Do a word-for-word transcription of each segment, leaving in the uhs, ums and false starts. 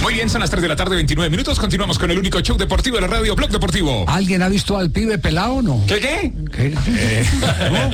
Muy bien, son las tres de la tarde, veintinueve minutos. Continuamos con el único show deportivo de la radio, Blog Deportivo. ¿Alguien ha visto al pibe pelado o no? ¿Qué qué? ¿Qué? Eh, no,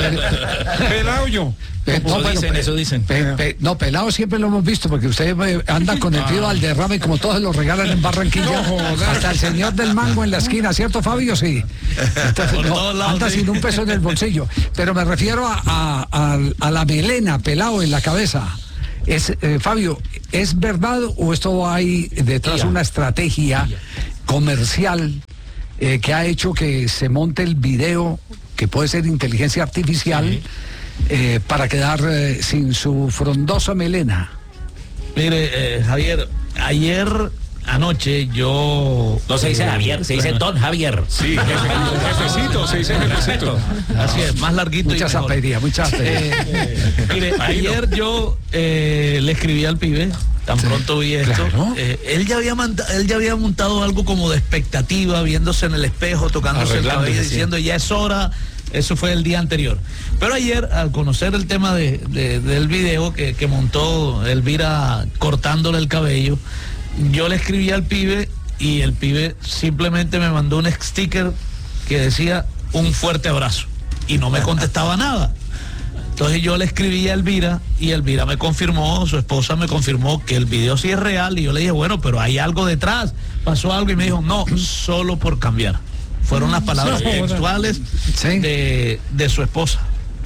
pelado yo. Eh, no, eso bueno, dicen, pe, eso dicen. Pe, pe, no, pelado siempre lo hemos visto, porque usted eh, anda con el tío al derrame como todos lo regalan en Barranquilla. No, hasta el señor del mango en la esquina, ¿cierto, Fabio? Sí. Entonces, no, lados, anda sí. sin un peso en el bolsillo. Pero me refiero a, a, a, a la melena, pelado en la cabeza. Es, eh, Fabio, ¿es verdad o esto hay detrás una estrategia comercial eh, que ha hecho que se monte el video, que puede ser inteligencia artificial, sí. eh, para quedar eh, sin su frondosa melena? Mire, eh, Javier, ayer anoche yo... No se dice Javier, se dice Don Javier. Sí, jefecito, se dice jefecito. Así es, más larguito. Mucha zapería, mucha zapería. Eh, mire, ayer yo eh, le escribí al pibe, tan sí, pronto vi esto. Claro. Eh, él, ya había manta, él ya había montado algo como de expectativa, viéndose en el espejo, tocándose el cabello, diciendo ya es hora. Eso fue el día anterior. Pero ayer, al conocer el tema de, de, del video que, que montó Elvira cortándole el cabello, yo le escribí al pibe y el pibe simplemente me mandó un sticker que decía un fuerte abrazo y no me contestaba nada. Entonces yo le escribí a Elvira y Elvira me confirmó, su esposa me confirmó que el video sí es real, y yo le dije, bueno, pero hay algo detrás, pasó algo, y me dijo, no, solo por cambiar. Fueron las palabras textuales ¿sí? de, de su esposa.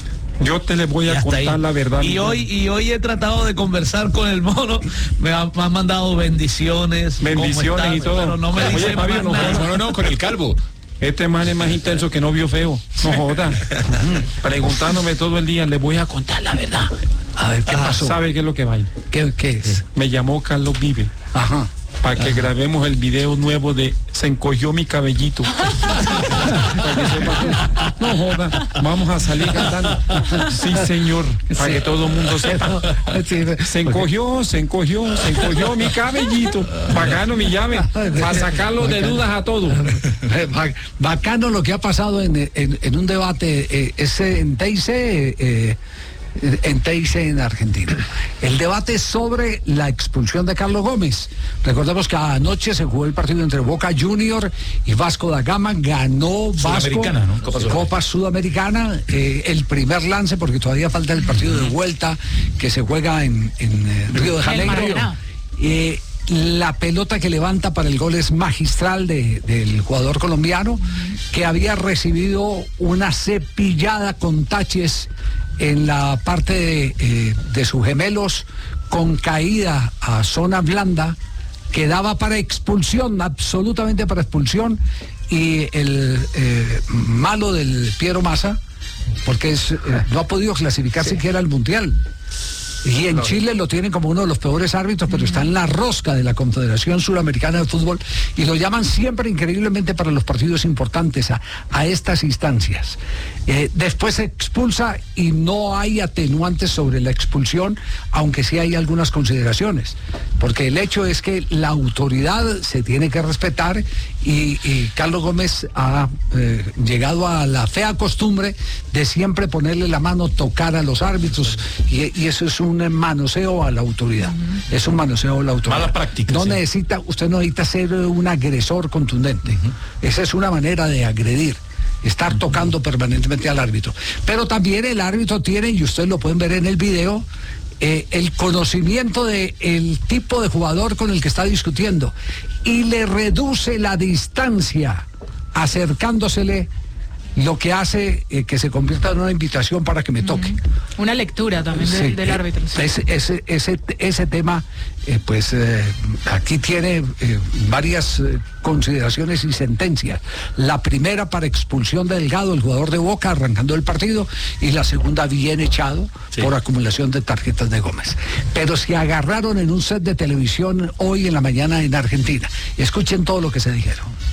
Yo te le voy a contar ahí. La verdad. Y hoy, y hoy he tratado de conversar con el mono. Me han ha mandado bendiciones. Bendiciones y todo. Pero no me dice Fabio, no, no, no, no, con el calvo. Este man es más intenso que novio feo. No joda. Preguntándome todo el día, le voy a contar la verdad. A ver, ¿qué ah, pasó? ¿Sabe qué es lo que va? ¿Qué, qué es? Me llamó Carlos Vive. Ajá. Para que Ajá. grabemos el video nuevo de Se encogió mi cabellito. Para que sepa que, no joda, vamos a salir cantando. Sí, señor, para sí. que todo el mundo sepa. Sí, se encogió, se encogió, se encogió mi cabellito. Bacano mi llave, para sacarlo de dudas a todos. Bacano lo que ha pasado en, en, en un debate, eh, ese en T I C, eh, en T I C en Argentina. El debate sobre la expulsión de Carlos Gómez. Recordemos que anoche se jugó el partido entre Boca Junior y Vasco da Gama. Ganó Vasco, Sudamericana, ¿no? Copa, Copa Sudamericana, eh, el primer lance, porque todavía falta el partido de vuelta que se juega en, en eh, Río de Janeiro. Eh, la pelota que levanta para el gol es magistral de, del jugador colombiano, que había recibido una cepillada con taches en la parte de, eh, de sus gemelos, con caída a zona blanda, que daba para expulsión, absolutamente para expulsión, y el eh, malo del Piero Massa, porque es, eh, no ha podido clasificar sí. siquiera al Mundial. Y en Chile lo tienen como uno de los peores árbitros, pero está en la rosca de la Confederación Suramericana de Fútbol, y lo llaman siempre increíblemente para los partidos importantes a, a estas instancias. Eh, después se expulsa y no hay atenuantes sobre la expulsión, aunque sí hay algunas consideraciones, porque el hecho es que la autoridad se tiene que respetar, y, y Carlos Gómez ha eh, llegado a la fea costumbre de siempre ponerle la mano, tocar a los árbitros, y, y eso es un un manoseo a la autoridad. Uh-huh. Es un manoseo a la autoridad. Mala práctica. No sí. necesita, usted no necesita ser un agresor contundente. Uh-huh. Esa es una manera de agredir. Estar uh-huh. tocando permanentemente al árbitro. Pero también el árbitro tiene, y ustedes lo pueden ver en el video, eh, el conocimiento de el tipo de jugador con el que está discutiendo, y le reduce la distancia acercándosele, lo que hace eh, que se convierta en una invitación para que me toque. Una lectura también de, sí, del árbitro. Sí. Ese, ese, ese, ese tema, eh, pues eh, aquí tiene eh, varias eh, consideraciones y sentencias. La primera para expulsión de Delgado, el jugador de Boca, arrancando el partido, y la segunda bien echado sí. por acumulación de tarjetas de Gómez. Pero se agarraron en un set de televisión hoy en la mañana en Argentina. Escuchen todo lo que se dijeron.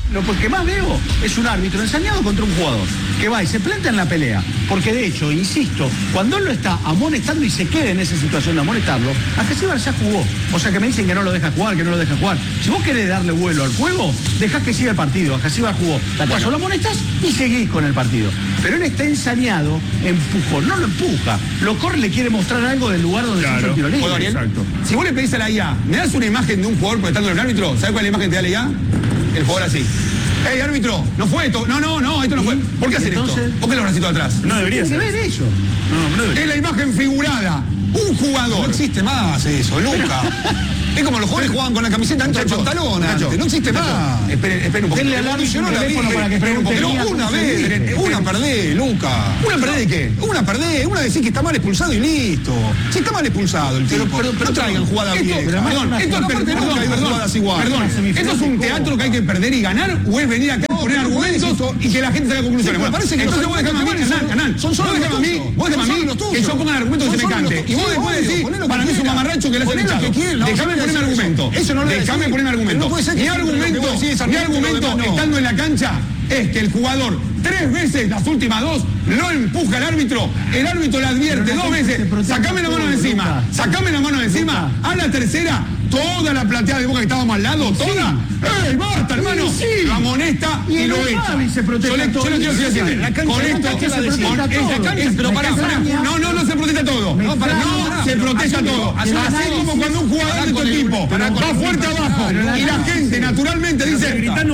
lo que más veo es un árbitro ensañado contra un jugador que va y se planta en la pelea. Porque de hecho, insisto, cuando él lo está amonestando y se queda en esa situación de amonestarlo, Ascasíbar ya jugó. O sea que me dicen que no lo deja jugar, que no lo deja jugar. Si vos querés darle vuelo al juego, dejás que siga el partido. Ascasíbar jugó. ¿Acaso lo amonestas? Y seguís con el partido. Pero él está ensañado, empujó, no lo empuja. Lo corre, le quiere mostrar algo del lugar donde claro. se hizo el tiro libre. Bueno, exacto. Si vos le pedís a la I A, ¿me das una imagen de un jugador protestando el árbitro? ¿Sabes cuál es la imagen que te da la I A? El jugador así. ¡Ey, árbitro! ¿No fue esto? No, no, no, esto no fue. ¿Por qué hacen entonces, esto? ¿Por qué los bracitos atrás? No debería ser. ver eso. No, no debería. Es la imagen figurada. Un jugador. No existe más eso, Luca. Es como los jugadores jugaban con la camiseta dentro del pantalón. No existe más. Esperen, esperen un poco. Denle al árbitro un teléfono para que pregunte. Pero una vez, una perdé, Luca. ¿Una perdé de qué? Una perdé, una decís que está mal expulsado y listo. Si está mal expulsado el tipo. No traigan jugadas viejas. Perdón, esto es jugadas iguales. Perdón, ¿esto es un teatro que hay que perder y ganar o es venir acá a poner argumentos y que la gente saque conclusiones? Bueno, parece que entonces vos dejame a mí, Hernán, son solo déjame a mí, vos déjame a mí que yo ponga el argumento que se me cante. Y vos después decís, para mí es un mamarracho que le hacen echado. Déjame ponerme argumento. Eso no lo déjame ponerme argumento. Mi argumento, mi argumento estando en la cancha es que el jugador tres veces, las últimas dos, lo empuja el árbitro, el árbitro le advierte dos veces, sacame la mano de encima, sacame la mano de encima, a la tercera, toda la platea de Boca que estábamos al lado, toda, ¡ey, basta, hermano! Lo amonesta y lo echa. Yo le quiero decir así, con esto, con esta cancha, pero pará, pará, no, no, no se protesta todo, no se protesta todo, así como cuando un jugador de tu equipo va fuerte abajo y la gente naturalmente dice, gritando,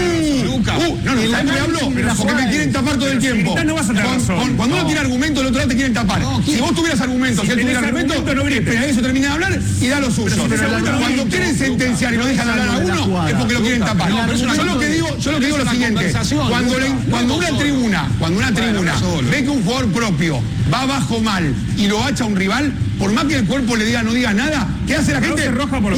Uh, no, no, ¿sabes qué hablo? Porque me quieren tapar todo el tiempo. Cuando uno tiene argumentos, el otro lado te quieren tapar. Si vos tuvieras argumentos, si él tuviera argumentos, espera eso, termina de hablar y da lo suyo. Cuando quieren sentenciar y no dejan hablar a uno, es porque lo quieren tapar. Yo lo que digo, yo lo que digo es lo siguiente. Cuando, le, cuando una tribuna, cuando una tribuna ve que un jugador propio va abajo mal y lo hacha a un rival, por más que el cuerpo le diga no diga nada, ¿qué hace la gente? Roja por uh,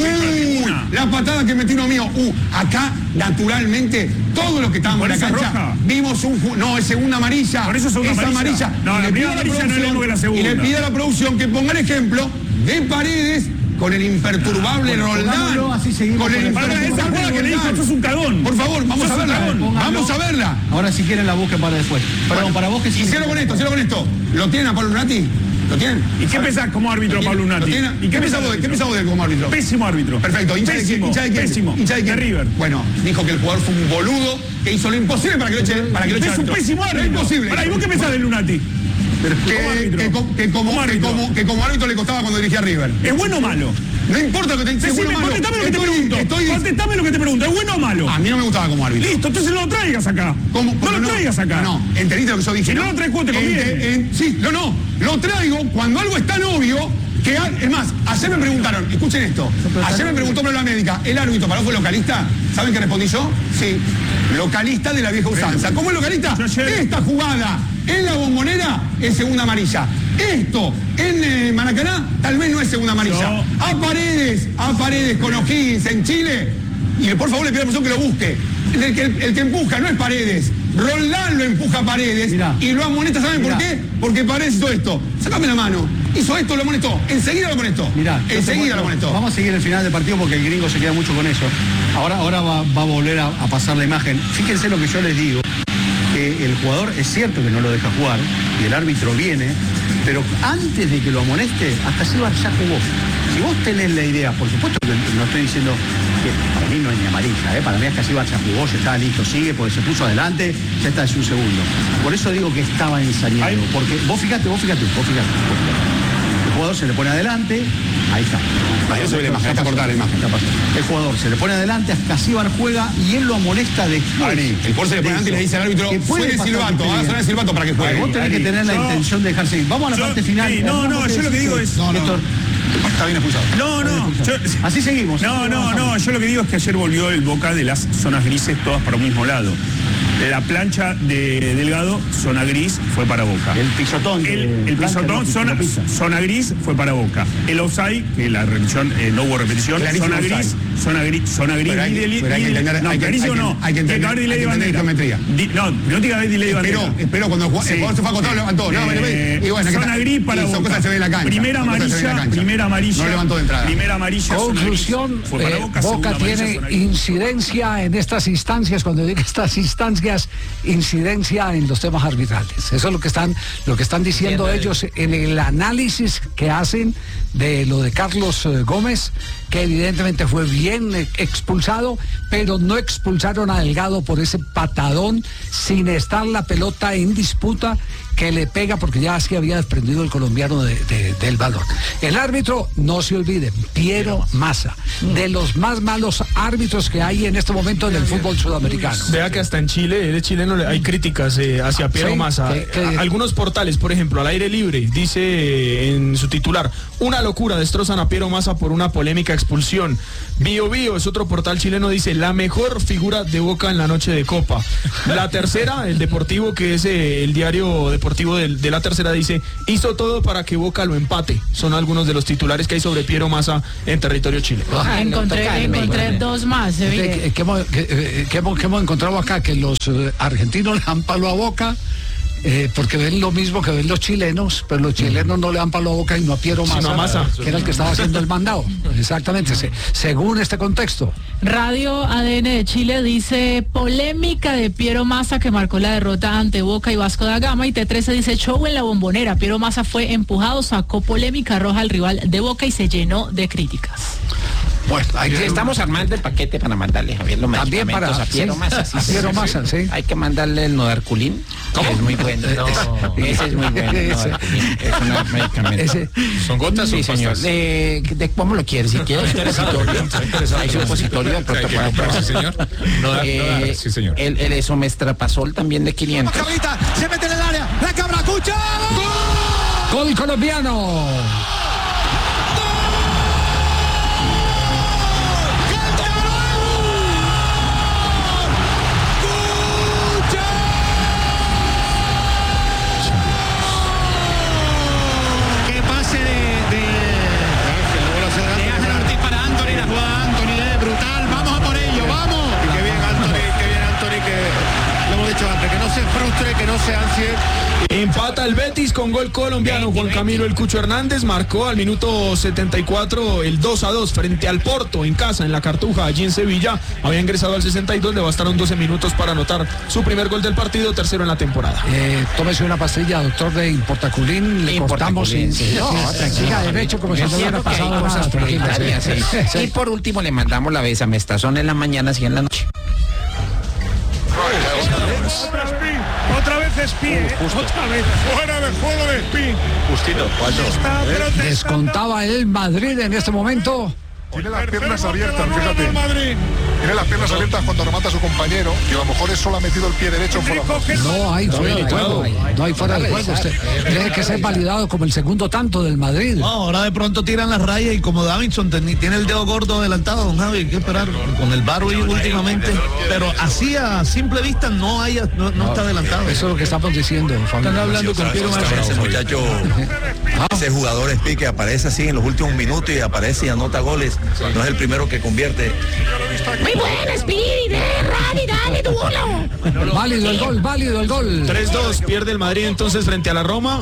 la patada que metió uno mío. Uh, acá, naturalmente, todos los que estábamos en la cancha roja. Vimos un... No, es segunda amarilla. Por eso es segunda esa amarilla. amarilla. No, la primera amarilla no es lo mismo que la segunda. Y le pide a la producción que ponga el ejemplo de Paredes con el imperturbable ah, bueno, Roldán. Así seguimos con el para esa jugada que le dijo, esto es un cagón. Por favor, vamos a verla. Vamos a verla. Ahora si quieren la busquen para después. Perdón, bueno, para vos que sí. Y cierro con esto, cierro con esto. ¿Lo tienen a Pablo Lunati? ¿Lo tienen? ¿Y qué pensás como árbitro, Pablo Lunati? ¿Y qué pensás vos de, qué pensás vos de él como árbitro? Pésimo árbitro. Perfecto. ¿Hincha de quién? ¿Hincha de quién? Pésimo. ¿Hincha de quién? De River. Bueno, dijo que el jugador fue un boludo, que hizo lo imposible para que lo eche. Para que lo eche. Es un pésimo árbitro. Es imposible. Para, ¿y vos qué pensás de Lunati? Que, que, como, que, como, que, como, que como árbitro le costaba cuando dirigía a River. ¿Es bueno o malo? No importa lo que te dice. Decime, bueno, contestame lo que te estoy, pregunto. Estoy... Contestame lo que te pregunto. ¿Es bueno o malo? A mí no me gustaba como árbitro. Listo, entonces no lo traigas acá. ¿Cómo? No lo no, traigas acá. No, entendiste lo que yo dije. Si no, no lo traes cuando te conviene. En, en, sí, no, no. Lo traigo cuando algo es tan obvio que, es más, ayer me preguntaron, escuchen esto. Ayer me preguntó por la médica, ¿el árbitro para vos fue localista? ¿Saben qué respondí yo? Sí. Localista de la vieja usanza. ¿Cómo es localista? Esta jugada en la Bombonera es segunda amarilla. Esto en eh, Maracaná tal vez no es segunda amarilla. No. A Paredes, a Paredes con O'Higgins en Chile. Y por favor le pido a la persona que lo busque. El que, el que empuja no es Paredes. Roldán lo empuja a Paredes. Mirá. Y lo amonesta, ¿saben Mirá. por qué? Porque Paredes hizo esto. Sácame la mano. Hizo esto, lo amonestó. Enseguida lo amonestó. Mirá, enseguida lo amonestó. Vamos a seguir el final del partido porque el gringo se queda mucho con eso. Ahora, ahora va, va a volver a, a pasar la imagen. Fíjense lo que yo les digo. Que el jugador es cierto que no lo deja jugar y el árbitro viene, pero antes de que lo amoneste, Ascasíbar ya jugó. Si vos tenés la idea, por supuesto que no estoy diciendo que para mí no es ni amarilla, ¿eh? Para mí Ascasíbar ya jugó, ya está listo, sigue, porque se puso adelante, ya está, es un segundo. Por eso digo que estaba ensañando, porque vos fíjate, vos fíjate, vos fíjate, vos fíjate. El jugador se le pone adelante, ahí está. Ahí se ve la imagen, está cortada la imagen. El jugador se le pone adelante, Ascasíbar juega y él lo amonesta después. El jugador se le pone adelante y le dice al árbitro, fue el silbato, va a sonar el silbato para que juegue. Vos tenés que tener la intención de dejarse ir. Vamos a la yo, parte final. Sí, no, no, yo lo que digo es... No, no, está bien expulsado. No, no. Yo, así seguimos. No, así no, no. Yo lo que digo es que ayer volvió el Boca de las zonas grises todas para un mismo lado. La plancha de Delgado, zona gris, fue para Boca. El pisotón. El, el pisotón, zona, zona gris, fue para Boca. El offside, que la revisión, eh, no hubo repetición, zona gris, zona gris, zona gris, Pero hay- di delay- pero hay que di- entender- no, hay que- clarísimo hay que- no, hay que tiene que entender- haber delay hay de que entender bandera. geometría. Di- no, no tiene que haber delay de bandera. Esperó, esperó cuando el jugador, el jugador se fue acostado, levantó. No, pero, Eh, y bueno, ¿qué zona tal? gris para Y son Boca. cosas que se ve en la cancha. Primera son cosas que se ve en la amarilla, cancha. primera amarilla. No levantó de entrada. Primera amarilla. zona gris. Conclusión, Fue para eh, Boca, Boca segunda amarilla, tiene zona gris. incidencia en estas instancias, cuando digo estas instancias, incidencia en los temas arbitrales. Eso es lo que están, lo que están diciendo ellos en el análisis que hacen de lo de Carlos eh, Gómez, que evidentemente fue bien eh, expulsado, pero no expulsaron a Delgado por ese patadón sin estar la pelota en disputa, que le pega porque ya se había desprendido el colombiano de- de- del balón. El árbitro, no se olviden, Piero Massa, de los más malos árbitros que hay en este momento en el fútbol sudamericano. Vea que hasta en Chile, él es chileno, le- hay críticas eh, hacia Piero Sí, Massa. que- que- A- Algunos portales, por ejemplo, Al Aire Libre, dice eh, en su titular, una locura, destrozan a Piero Massa por una polémica expulsión. Bio Bio es otro portal chileno, dice, la mejor figura de Boca en la noche de Copa. La tercera, el Deportivo, que es eh, el diario deportivo de, de la tercera, dice, hizo todo para que Boca lo empate. Son algunos de los titulares que hay sobre Piero Massa en territorio chileno. Ah, encontré encontré dos más. se ¿Qué, ve. qué- qué hemos, qué- eh, qué hemos- qué hemos encontrado acá? Que los eh, argentinos le dan palo a Boca, eh, porque ven lo mismo que ven los chilenos, pero los chilenos no le dan palo a Boca y no a Piero Sino Massa, a Massa. que era el que estaba haciendo el mandado. Exactamente, se- según este contexto. Radio A D N de Chile dice polémica de Piero Massa que marcó la derrota ante Boca y Vasco da Gama, y T trece dice show en la Bombonera. Piero Massa fue empujado, sacó polémica roja al rival de Boca y se llenó de críticas. Bueno, hay que- Estamos armando el paquete para mandarle, Javier, los También medicamentos para- a Piero sí, Massa. a Piero Massa, sí. Hay que mandarle el Nodarculín, que es muy bueno. Ese es muy bueno, el Ese. Nodarculín. Es un medicamento. Ese- ¿Son gotas Sí, o señor. pastas? De, de cómo lo quieres, si quieres supositorio. Hay supositorio de pronto Hay que para comprar, sí, señor. No da- no da- Eh, sí, señor. El, el esomestrazol también de quinientos. Se mete en el área, la cabra cucha. Gol colombiano. Que pase de, de, de Ángel Ortiz para Anthony, la jugada de Anthony es brutal, vamos a por ello, vamos. Y qué bien Anthony, qué bien Anthony, que lo hemos dicho antes, que no se frustre, que no se ansie. Empata el Betis con gol colombiano. Juan Camilo El Cucho Hernández marcó al minuto setenta y cuatro el dos a dos frente al Porto en casa, en la Cartuja, allí en Sevilla. Había ingresado al sesenta y dos, le bastaron doce minutos para anotar su primer gol del partido, tercero en la temporada. Eh, tómese una pastilla, doctor de Importaculín, le cortamos sin, Importaculín, sí. sin- No, sin- tranquilo. siga derecho como si Es no hubiera cierto que hay pasado nada. cosas tranquilo, prioritarias, sí. sí. Sí. Y por último le mandamos la besamestazón en las mañanas y en la noche. Otra vez Espí, ¿eh? Otra vez. Fuera de juego de Espí. Justito, Está protestando. Descontaba el Madrid en este momento. Tiene las piernas Tercer gol de la abiertas, Nueva fíjate. del Madrid. Tiene las piernas abiertas cuando remata a su compañero y a lo mejor eso le ha metido el pie derecho por Rico, que No hay fuera de juego. No hay fuera de juego. Usted tiene que ser validado como el segundo tanto del Madrid. No, ahora de pronto tiran las rayas y como Davinson ten- tiene el dedo gordo adelantado, don Javi, hay que esperar con el Barui últimamente. Pero así a simple vista no hay, no, no está adelantado. Eso es lo que estamos diciendo, Fabio. Están hablando con Piero Massa. Ese muchacho, ese jugador Espí que aparece así en los últimos minutos y aparece y anota goles, no es el primero que convierte. Muy buena, Speedy, Rani, dale tu uno. Válido el gol, válido el gol. tres dos, pierde el Madrid entonces frente a la Roma.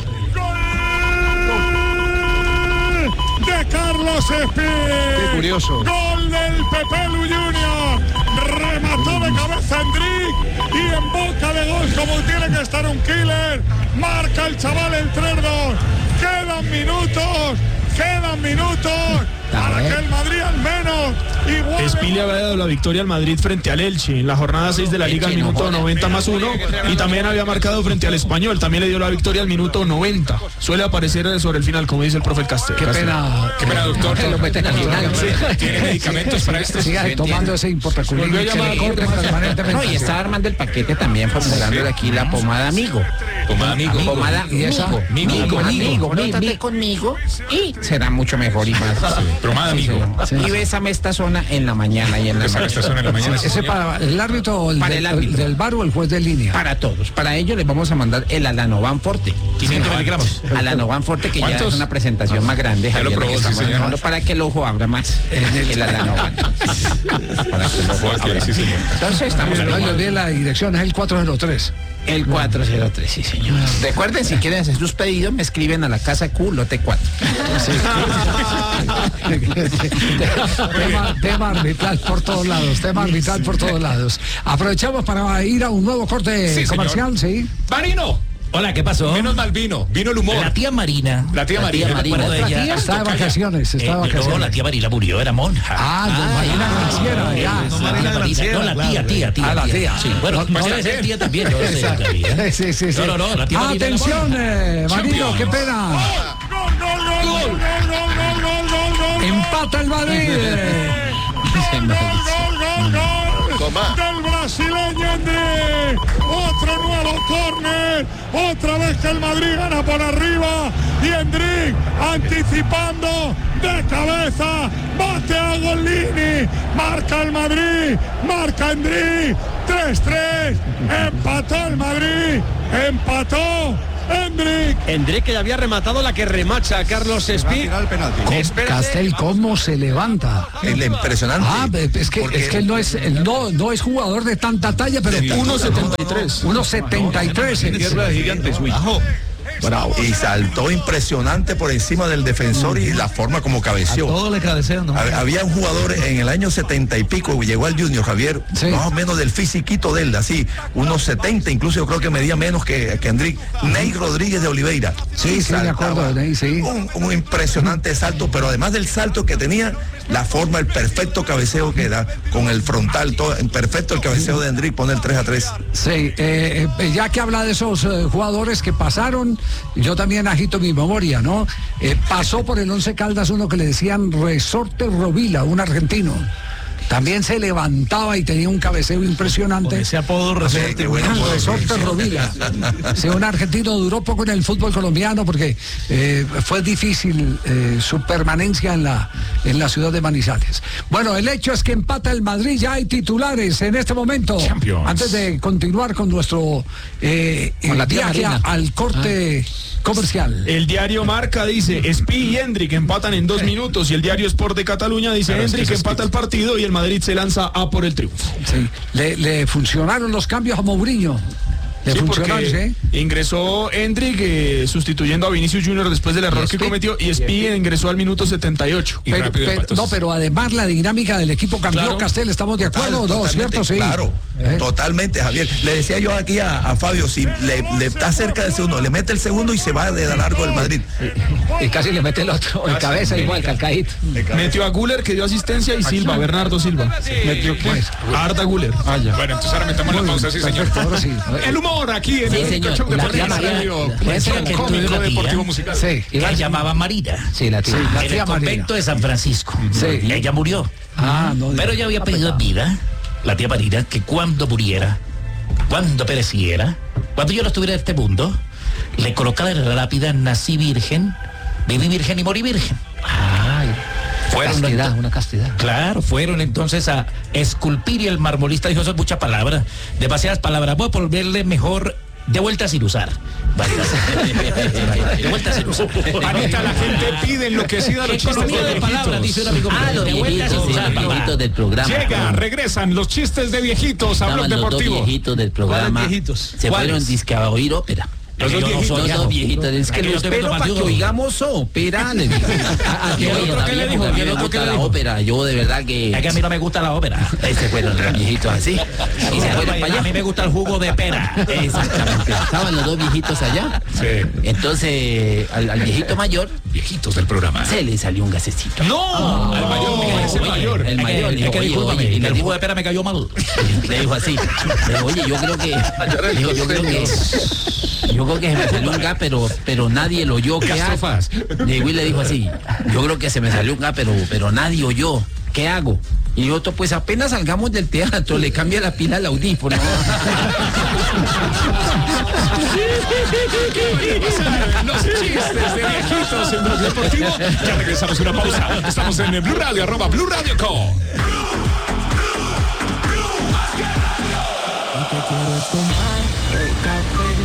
de Carlos Espí. Qué curioso. Gol del Pepelu Junior. Remató de cabeza Endrick y en boca de gol como tiene que estar un killer. Marca el chaval el tres dos. Quedan minutos. Quedan minutos para que el Madrid al menos igual. Espí le había dado la victoria al Madrid frente al Elche en la jornada seis de la Liga al minuto noventa más uno y también había marcado frente al Español, también le dio la victoria al minuto noventa. Suele aparecer sobre el final, como dice el profe Castel. Qué pena, qué pena, doctor. Que lo meten al final. ¿Tiene medicamentos para esto? Siga tomando ese importaculín. Volvió a llamar que le corte permanentemente. No, y estaba armando el paquete también, formulándole aquí la pomada amigo. Pomada amigo. Pomada ¿Y esa? amigo. Migo. Amigo. Frótate conmigo y será mucho mejor y más. Pomada amigo. Y bésame esta zona en la mañana y en la noche. En la mañana, ¿Ese para el árbitro o el, para del, el árbitro. del bar o el juez de línea? Para todos. Para ellos les vamos a mandar el Alanovan Forte. quinientos miligramos. Alanovan Forte, que ya ¿Cuántos? es una presentación más grande, Ya lo Javier, probó, que sí, estamos señor. hablando, para que el ojo abra más. El Alanovan. Para que el ojo Ok, abra sí, más. señor. Entonces estamos No, yo hablando vi la dirección, es el cuatro cero tres. el cuatro cero tres, sí señor. Recuerden, si quieren hacer sus pedidos, me escriben a la casa Q, lote cuatro. tema, tema arbitral por todos lados, tema arbitral por todos lados. Aprovechamos para ir a un nuevo corte Sí, comercial, sí. Marino. Hola, ¿qué pasó? Menos mal vino, vino el humor. La tía Marina. La tía Marina. me acuerdo de La ella. tía está de vacaciones, está de Eh, vacaciones. no, la tía Marina murió, era monja. Ah, don Marina Granciera, ya. La tía Marina, no, la tía, tía, tía. Ah, la tía. Sí, bueno, No, no, debe ser tía también, yo no sé todavía. Sí, sí, sí. No, no, no, la tía Marina era Atención, monja. eh, Marino, qué pena. Gol, gol, gol, gol, gol, gol, gol, gol, gol. Empata el Madrid. Gol, gol, gol, gol del brasileño Endrick. Otro nuevo córner. Otra vez que el Madrid gana por arriba. Y Endrick anticipando de cabeza. Bate a Golini. Marca el Madrid. Marca Endrick. tres tres. Empató el Madrid. Empató Endrick. Endrick, que ya había rematado la que remacha a Carlos Espí. Castel, ¿cómo se levanta? El impresionante. Ah, es que, es que él no es, él no, no es jugador de tanta talla, pero uno setenta y tres. uno setenta y tres. Tierra de gigantes, güey. Bravo. Y saltó impresionante por encima del defensor y la forma como cabeceó. Todo le cabecean, ¿no? Hab- Había un jugador en el año setenta y pico, llegó al Junior, Javier, Sí. más o menos del fisiquito de él, así, unos setenta, incluso yo creo que medía menos que, que Endrick. Ney Rodríguez de Oliveira. Sí, sí, de acuerdo, saltaba. Ney, sí. Un, un impresionante salto, pero además del salto que tenía, la forma, el perfecto cabeceo que da, con el frontal, todo, perfecto el cabeceo de Endrick, pone el tres a tres. Sí, eh, eh, ya que habla de esos eh, jugadores que pasaron, yo también agito mi memoria, ¿no? Eh, pasó por el Once Caldas uno que le decían Resorte Rovila, un argentino. También se levantaba y tenía un cabeceo impresionante. Ese apodo Resorte. qué bueno. Ah, Resorte Rovila. Sí, un argentino, duró poco en el fútbol colombiano porque eh, fue difícil eh, su permanencia en la, en la ciudad de Manizales. Bueno, el hecho es que empata el Madrid, ya hay titulares en este momento. Champions. Antes de continuar con nuestro eh, Con la tía viaje Marina. al corte comercial. El diario Marca dice, Espí y Endrick empatan en dos minutos, y el diario Sport de Cataluña dice, Claro, es que Endrick es empata el partido y el Madrid se lanza a por el triunfo. Sí, le, le funcionaron los cambios a Mourinho. Le Sí, funcionaron, porque ¿sí? ingresó Endrick eh, sustituyendo a Vinicius Junior después del error que Espí- cometió, y Espí ingresó al minuto setenta y ocho. Y Pero- rápido pero- empató. no, pero además la dinámica del equipo cambió, Claro. Castel, ¿estamos de acuerdo? Total, No, totalmente, ¿cierto? Sí. Claro, ¿Eh? totalmente, Javier. Le decía yo aquí a, a Fabio, si le, le está cerca del segundo, le mete el segundo y se va de largo el Madrid. Y casi le mete el otro, el cabeza igual, calcadito. Metió a Guller, que dio asistencia, y Silva, Bernardo Silva. Metió ¿qué? Arda Guller. Ah, ya. Bueno, entonces ahora metamos la pausa, sí, señor. Perfecto, ahora sí. El humor aquí en Sí, el señor. show La deportivo tía María- radio. puede ser que Cómico tuviera una deportivo tía. musical. Sí. Que se llamaba Marina. Sí, la tía. Sí, la En tía el Marina. convento de San Francisco. Sí. Ella murió. Ah, no. Pero ella había pedido en vida, la tía Marina, que cuando muriera, cuando pereciera, cuando yo no estuviera en este mundo, le colocara en la lápida: nací virgen, viví virgen y morí virgen. Ay, Fueron castidad, ento- una castidad. Claro, fueron entonces a esculpir, y el marmolista dijo: eso es mucha palabra, demasiadas palabras, voy a volverle mejor de vuelta sin usar. De vuelta sin usar. Anita, la gente pide enloquecida los chistes Economía de de palabras, dice un amigo mío. Ah, los De vuelta viejitos, sin sí, usar, los papá. viejitos del programa. Llega, regresan los chistes de viejitos a Blog Estaban los dos Deportivo. viejitos del programa. ¿Cuáles viejitos? Se ¿Cuáles? fueron disque a oír ópera. Los dos Yo no viejitos. soy Los dos viejitos. Es que Aquí yo lo estoy viendo espero para que partido. oigamos ópera. le digo. A- a- ¿Y el oye, otro qué también, le dijo? porque a mí ¿Y el me otro qué gusta le la dijo? ópera. Yo de verdad que... Es que a mí no me gusta la ópera. Ese fueron los viejitos así. Y se fueron para A mí allá. me gusta el jugo de pera. Exactamente. Estaban los dos viejitos allá. Sí. Entonces, al, al viejito mayor Viejitos del programa. se le salió un gasecito. ¡No! Al mayor, mira, ese Oye, mayor. El mayor. Es que, le dijo, es que oye, discúlpame, oye, y le el dijo- jugo de pera me cayó mal. Le dijo así. Le dijo, oye, yo creo que. le dijo, yo creo que. Yo creo que se me salió un gas, pero, pero nadie lo oyó. ¿Qué hago? Gastrofaz. Le dijo, y le dijo así. Yo creo que se me salió un gas, pero, pero nadie oyó. ¿qué hago? Y otro, pues apenas salgamos del teatro, le cambia la pila al audífono. Los chistes de viejitos en Blog Deportivo. Ya regresamos a una pausa. Estamos en Blue Radio, arroba Blue Radio Co. Te quiero tomar el café.